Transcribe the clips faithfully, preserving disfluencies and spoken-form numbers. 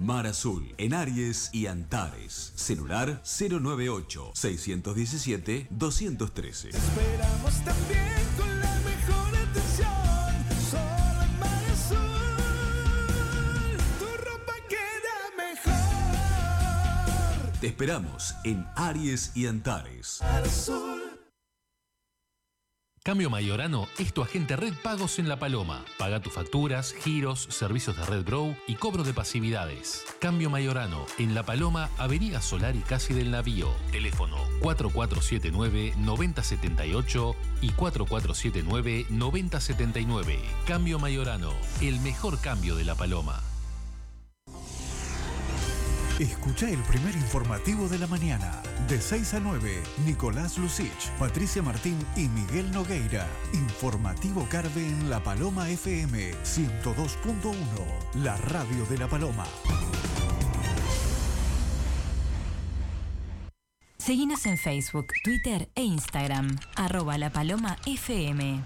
Mar Azul, en Aries y Antares. Celular cero nueve ocho, seis uno siete, dos uno tres. Esperamos también con la mejor atención. Solo en Mar Azul, tu ropa queda mejor. Te esperamos en Aries y Antares. Mar Azul. Cambio Mayorano es tu agente Red Pagos en La Paloma. Paga tus facturas, giros, servicios de Red Grow y cobro de pasividades. Cambio Mayorano en La Paloma, Avenida Solari casi del Navío. Teléfono cuatro cuatro siete nueve, nueve cero siete ocho y cuatro cuatro siete nueve, nueve cero siete nueve. Cambio Mayorano, el mejor cambio de La Paloma. Escucha el primer informativo de la mañana. De seis a nueve, Nicolás Lucich, Patricia Martín y Miguel Nogueira. Informativo Carve en La Paloma F M ciento dos punto uno, la radio de La Paloma. Seguinos en Facebook, Twitter e Instagram. Arroba La Paloma F M.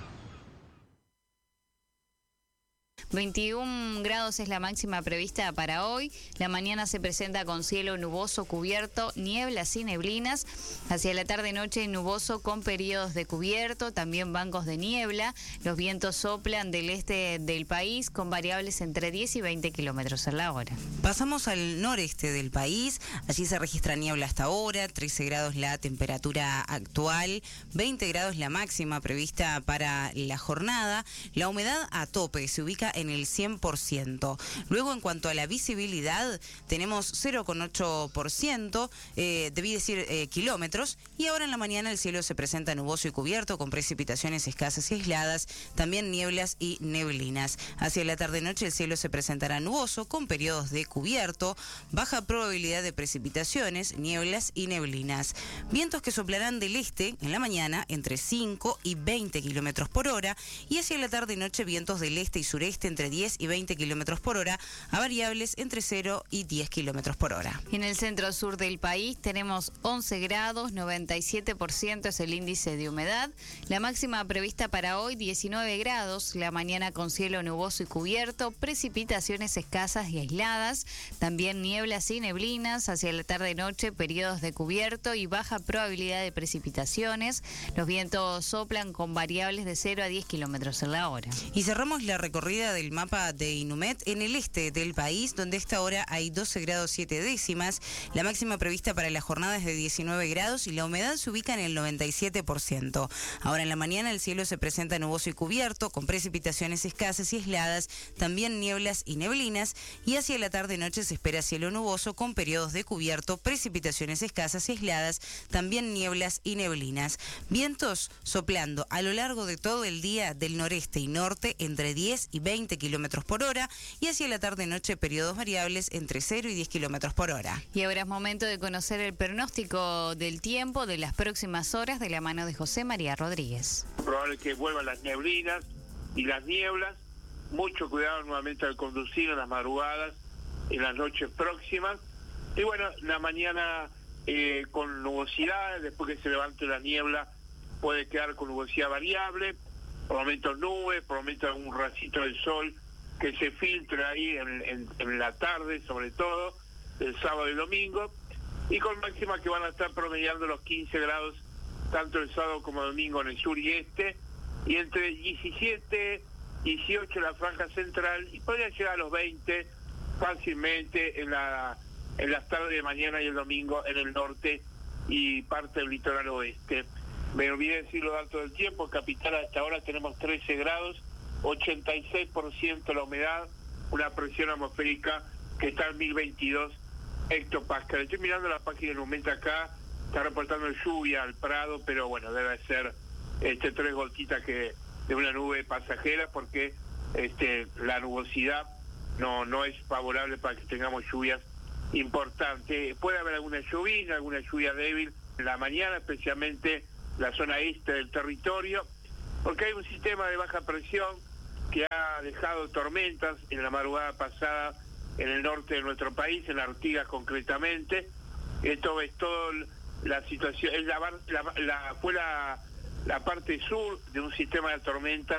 veintiún grados es la máxima prevista para hoy. La mañana se presenta con cielo nuboso cubierto, nieblas y neblinas. Hacia la tarde-noche nuboso con periodos de cubierto, también bancos de niebla. Los vientos soplan del este del país con variables entre diez y veinte kilómetros a la hora. Pasamos al noreste del país. Allí se registra niebla hasta ahora, trece grados la temperatura actual, veinte grados la máxima prevista para la jornada. La humedad a tope se ubica en el cien por ciento. Luego, en cuanto a la visibilidad, tenemos cero coma ocho por ciento, eh, debí decir eh, kilómetros, y ahora en la mañana el cielo se presenta nuboso y cubierto con precipitaciones escasas y aisladas, también nieblas y neblinas. Hacia la tarde-noche el cielo se presentará nuboso con periodos de cubierto, baja probabilidad de precipitaciones, nieblas y neblinas. Vientos que soplarán del este en la mañana entre cinco y veinte kilómetros por hora, y hacia la tarde-noche vientos del este y sureste entre diez y veinte kilómetros por hora, a variables entre cero y diez kilómetros por hora. En el centro sur del país tenemos once grados, noventa y siete por ciento es el índice de humedad. La máxima prevista para hoy, diecinueve grados, la mañana con cielo nuboso y cubierto, precipitaciones escasas y aisladas, también nieblas y neblinas. Hacia la tarde-noche periodos de cubierto y baja probabilidad de precipitaciones. Los vientos soplan con variables de cero a diez kilómetros en la hora. Y cerramos la recorrida del mapa de Inumet en el este del país, donde a esta hora hay doce grados siete décimas. La máxima prevista para la jornada es de diecinueve grados y la humedad se ubica en el noventa y siete por ciento. Ahora en la mañana el cielo se presenta nuboso y cubierto, con precipitaciones escasas y aisladas, también nieblas y neblinas, y hacia la tarde-noche se espera cielo nuboso con periodos de cubierto, precipitaciones escasas y aisladas, también nieblas y neblinas. Vientos soplando a lo largo de todo el día del noreste y norte entre diez y veinte kilómetros por hora, y hacia la tarde-noche periodos variables entre cero y diez kilómetros por hora. Y ahora es momento de conocer el pronóstico del tiempo de las próximas horas de la mano de José María Rodríguez. Es probable que vuelvan las neblinas y las nieblas. Mucho cuidado nuevamente al conducir en las madrugadas, en las noches próximas. Y bueno, la mañana eh, con nubosidad, después que se levante la niebla, puede quedar con nubosidad variable, por momentos nubes, por momentos un racito del sol que se filtra ahí en, en, en la tarde, sobre todo, el sábado y domingo, y con máximas que van a estar promediando los quince grados, tanto el sábado como el domingo en el sur y este, y entre diecisiete, dieciocho en la franja central, y podría llegar a los veinte fácilmente en, la, en las tardes de mañana y el domingo en el norte y parte del litoral oeste. Me olvidé decir los datos del tiempo. Capital, hasta ahora tenemos trece grados, ochenta y seis por ciento la humedad, una presión atmosférica que está en mil veintidós hectopascal. Estoy mirando la página del momento acá, está reportando lluvia al Prado, pero bueno, debe ser este tres gotitas que de una nube pasajera, porque este la nubosidad no no es favorable para que tengamos lluvias importantes. Puede haber alguna lluvia, alguna lluvia débil en la mañana, especialmente la zona este del territorio, porque hay un sistema de baja presión que ha dejado tormentas en la madrugada pasada en el norte de nuestro país, en Artigas concretamente. Esto es todo la situación, es la, la, la, fue la, la parte sur de un sistema de tormentas